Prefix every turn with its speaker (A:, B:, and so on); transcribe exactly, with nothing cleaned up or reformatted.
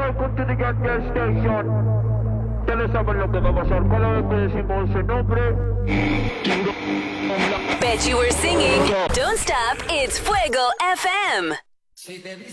A: welcome to the Get Girl Station. Ustedes saben lo que va a pasar cada vez que decimos ese nombre.
B: Bet you were singing. Don't stop, it's Fuego F M.